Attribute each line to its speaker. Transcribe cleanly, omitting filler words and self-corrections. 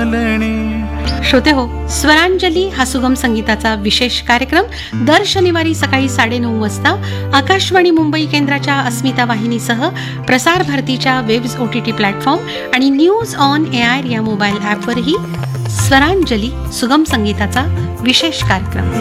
Speaker 1: चालणे.
Speaker 2: श्रोते हो, स्वरांजली हा सुगम संगीताचा विशेष कार्यक्रम दर शनिवारी सकाळी 9:30 वाजता आकाशवाणी मुंबई केंद्राच्या अस्मिता वाहिनीसह प्रसार भारतीच्या वेब्स OTT प्लॅटफॉर्म आणि न्यूज ऑन एआर या मोबाईल ॲपवरही स्वरांजली सुगम संगीताचा विशेष कार्यक्रम.